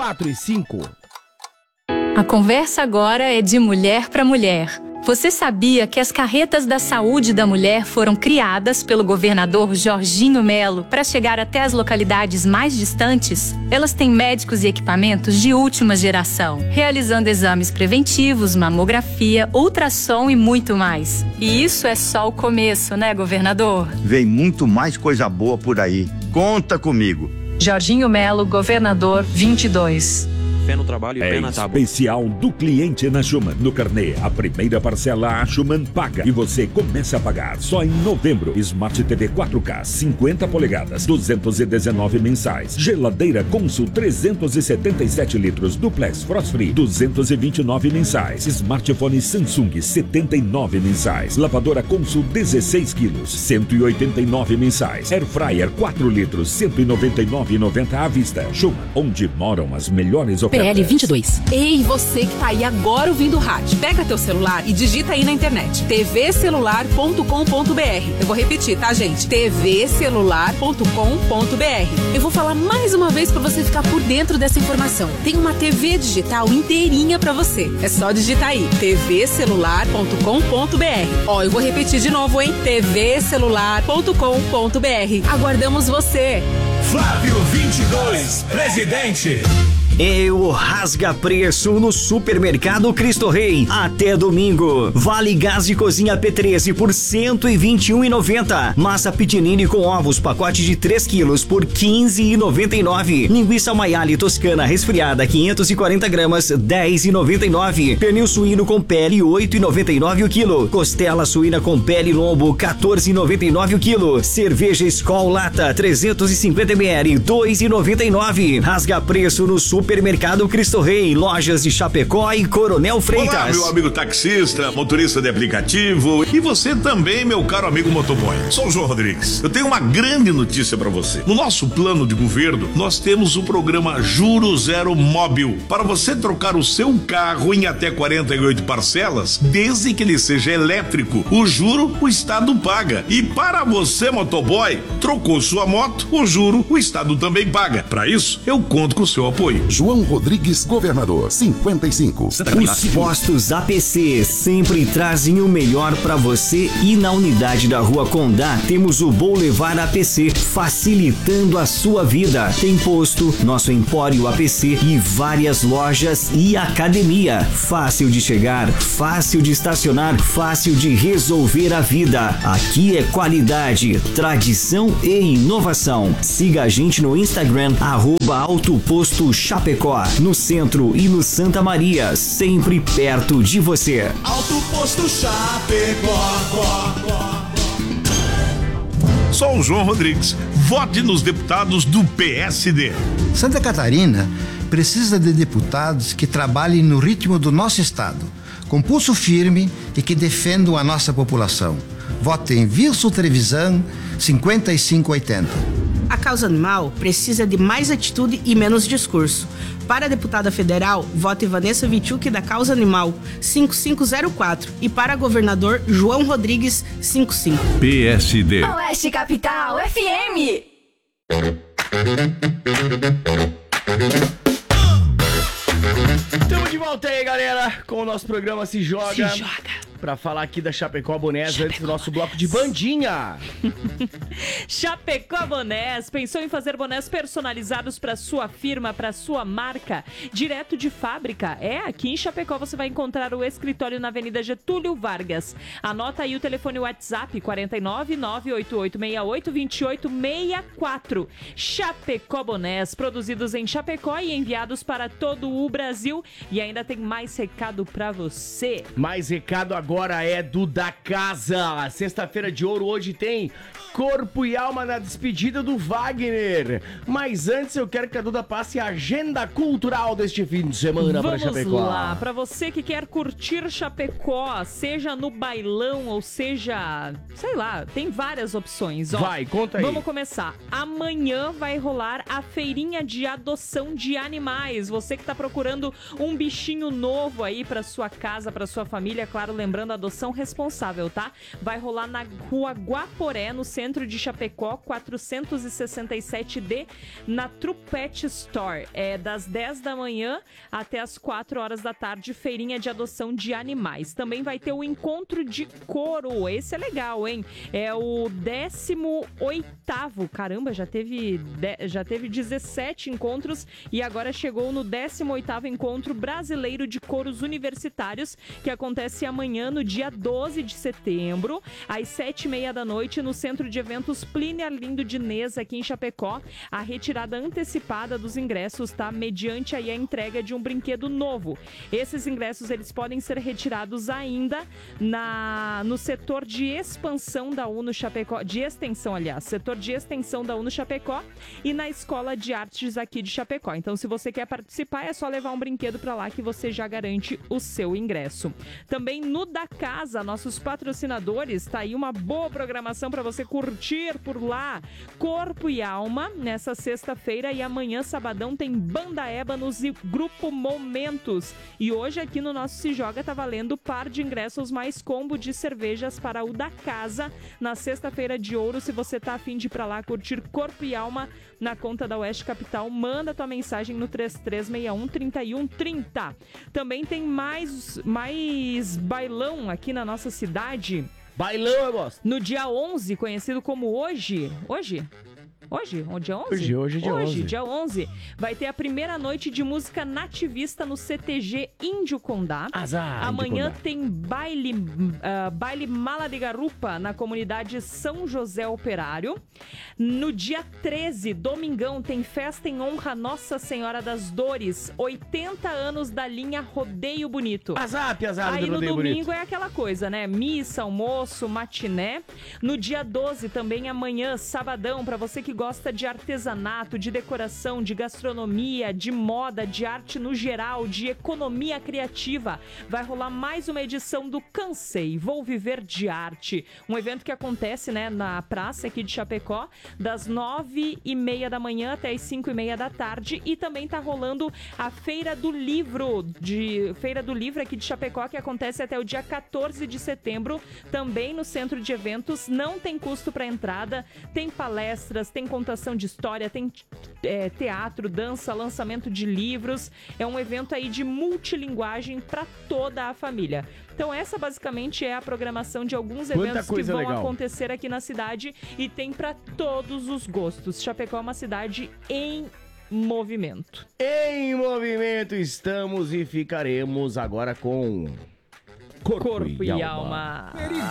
4 e 5. A conversa agora é de mulher para mulher. Você sabia que as carretas da saúde da mulher foram criadas pelo governador Jorginho Melo para chegar até as localidades mais distantes? Elas têm médicos e equipamentos de última geração, realizando exames preventivos, mamografia, ultrassom e muito mais. E isso é só o começo, né, governador? Vem muito mais coisa boa por aí. Conta comigo. Jorginho Melo, governador 22. Fé no trabalho e pé na tábua. Especial do cliente na Schumann. No carnê, a primeira parcela a Schumann paga e você começa a pagar só em novembro. Smart TV 4K 50 polegadas, 219 mensais. Geladeira Consul 377 litros duplex Frost Free, 229 mensais. Smartphone Samsung 79 mensais. Lavadora Consul 16 quilos, 189 mensais. Air Fryer 4 litros, 199,90 à vista. Schumann, onde moram as melhores ofertas. PL 22. Ei, você que tá aí agora ouvindo o rádio, pega teu celular e digita aí na internet tvcelular.com.br. Eu vou repetir, tá, gente? tvcelular.com.br. Eu vou falar mais uma vez pra você ficar por dentro dessa informação. Tem uma TV digital inteirinha pra você. É só digitar aí tvcelular.com.br. Ó, eu vou repetir de novo, hein? tvcelular.com.br. Aguardamos você. Flávio 22, presidente. O rasga preço no Supermercado Cristo Rei até domingo. Vale gás de cozinha P13 por R$ 121,90. Massa pitinini com ovos, pacote de 3 quilos por R$ 15,99. Linguiça maiale toscana resfriada 540 gramas, R$ 10,99. Pernil suíno com pele, R$ 8,99 o quilo. Costela suína com pele lombo, R$ 14,99 o quilo. Cerveja Skol lata 350 ml, R$ 2,99. Rasga preço no Supermercado Cristo Rei, lojas de Chapecó e Coronel Freitas. Olá, meu amigo taxista, motorista de aplicativo e você também, meu caro amigo motoboy. Sou o João Rodrigues. Eu tenho uma grande notícia para você. No nosso plano de governo, nós temos o programa Juro Zero Móbil para você trocar o seu carro em até 48 parcelas, desde que ele seja elétrico. O juro, o Estado paga. E para você, motoboy, trocou sua moto, o juro, o Estado também paga. Para isso, eu conto com o seu apoio. João Rodrigues, governador, 55. Os postos APC sempre trazem o melhor para você e na unidade da Rua Condá temos o Boulevard APC, facilitando a sua vida. Tem posto, nosso Empório APC e várias lojas e academia. Fácil de chegar, fácil de estacionar, fácil de resolver a vida. Aqui é qualidade, tradição e inovação. Siga a gente no Instagram, @autoposto Chapecó, no centro e no Santa Maria, sempre perto de você. Alto Posto Chapecó. Sou o João Rodrigues. Vote nos deputados do PSD. Santa Catarina precisa de deputados que trabalhem no ritmo do nosso estado, com pulso firme e que defendam a nossa população. Vote em Wilson Trevisan, 5580. A causa animal precisa de mais atitude e menos discurso. Para a deputada federal, vote Vanessa Vichuk da Causa Animal, 5504. E para governador, João Rodrigues, 55. PSD. Oeste Capital FM. Estamos de volta aí, galera, com o nosso programa Se Joga. Pra falar aqui da Chapecó Bonés antes do nosso bloco de bandinha. Chapecó Bonés pensou em fazer bonés personalizados para sua firma, para sua marca, direto de fábrica. Aqui em Chapecó você vai encontrar o escritório na Avenida Getúlio Vargas. Anota aí o telefone WhatsApp 49 98868 2864. Chapecó Bonés, produzidos em Chapecó e enviados para todo o Brasil. E ainda tem mais recado para você. Mais recado agora é do Da Casa. Sexta-feira de ouro hoje tem Corpo e Alma na despedida do Wagner. Mas antes eu quero que a Duda passe a agenda cultural deste fim de semana para Chapecó. Vamos lá, para você que quer curtir Chapecó, seja no bailão ou seja, sei lá, tem várias opções. Ó, vai, conta aí. Vamos começar. Amanhã vai rolar a feirinha de adoção de animais. Você que tá procurando um bichinho novo aí para sua casa, para sua família, claro, lembrando Lembrando, adoção responsável, tá? Vai rolar na Rua Guaporé, no centro de Chapecó, 467D, na Trupet Store. É das 10 da manhã até as 4 horas da tarde, feirinha de adoção de animais. Também vai ter o encontro de coro. Esse é legal, hein? É o 18º. Caramba, já teve 17 encontros e agora chegou no 18º Encontro Brasileiro de Coros Universitários, que acontece amanhã, no dia 12 de setembro, às 7h30 da noite, no Centro de Eventos Plínio Arlindo Diniz, aqui em Chapecó. A retirada antecipada dos ingressos, tá? Mediante aí a entrega de um brinquedo novo. Esses ingressos, eles podem ser retirados ainda no setor de expansão da UNO Chapecó, de extensão, aliás, setor de extensão da UNO Chapecó e na Escola de Artes aqui de Chapecó. Então, se você quer participar, é só levar um brinquedo pra lá que você já garante o seu ingresso. Também no Da Casa, nossos patrocinadores, tá aí uma boa programação para você curtir por lá. Corpo e Alma, nessa sexta-feira, e amanhã, sabadão, tem Banda Ébanos e Grupo Momentos. E hoje aqui no nosso Se Joga tá valendo par de ingressos mais combo de cervejas para o Da Casa na sexta-feira de Ouro. Se você tá afim de ir pra lá curtir Corpo e Alma na conta da Oeste Capital, manda tua mensagem no 3361-3130. Também tem mais bailão aqui na nossa cidade. Bailão, eu gosto. No dia 11, conhecido como Hoje? Hoje? O dia 11? Hoje é dia 11. Dia 11. Vai ter a primeira noite de música nativista no CTG Índio Condá. Amanhã tem baile Mala de Garupa na comunidade São José Operário. No dia 13, domingão, tem festa em honra Nossa Senhora das Dores. 80 anos da linha Rodeio Bonito. Aí no domingo bonito. É aquela coisa, né? Missa, almoço, matiné. No dia 12, também amanhã, sabadão, pra você que gosta de artesanato, de decoração, de gastronomia, de moda, de arte no geral, de economia criativa, vai rolar mais uma edição do Cansei, Vou Viver de Arte. Um evento que acontece, né, na praça aqui de Chapecó, das 9h30 da manhã até as 5h30 da tarde. E também tá rolando a Feira do Livro aqui de Chapecó, que acontece até o dia 14 de setembro, também no Centro de Eventos. Não tem custo para entrada, tem palestras, tem contação de história, tem teatro, dança, lançamento de livros. É um evento aí de multilinguagem para toda a família. Então essa basicamente é a programação de alguns eventos que vão acontecer aqui na cidade, e tem para todos os gostos. Chapecó é uma cidade em movimento. Em movimento estamos e ficaremos agora com Corpo e Alma.